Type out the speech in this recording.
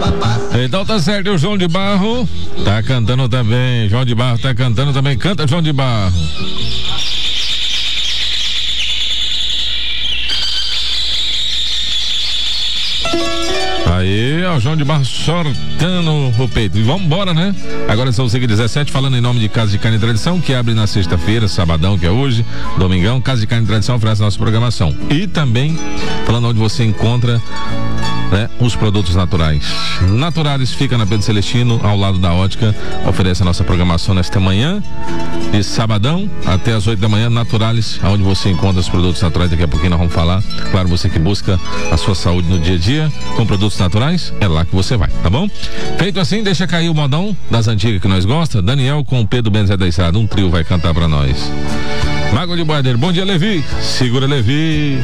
Então tá certo, o João de Barro tá cantando também. João de Barro tá cantando também. Canta, João de Barro. Aí, ó, o João de Barro sortando o peito. E vambora, né? Agora são 5h17, falando em nome de Casa de Carne e Tradição, que abre na sexta-feira, sabadão, que é hoje, domingão. Casa de Carne e Tradição oferece a nossa programação. E também, falando onde você encontra, né, os produtos naturais. Naturalis fica na Pedro Celestino, ao lado da ótica, oferece a nossa programação nesta manhã, de sabadão até as 8 da manhã. Naturalis, onde você encontra os produtos naturais. Daqui a pouquinho nós vamos falar. Claro, você que busca a sua saúde no dia a dia com produtos naturais, é lá que você vai, tá bom? Feito assim, deixa cair o modão das antigas que nós gosta. Daniel com o Pedro Benzer da Estrada, um trio vai cantar pra nós. Mago de Bader, bom dia, Levi. Segura, Levi.